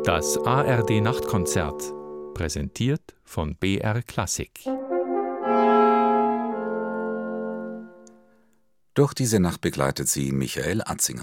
Das ARD Nachtkonzert, präsentiert von BR Klassik. Durch diese Nacht begleitet sie Michael Atzinger.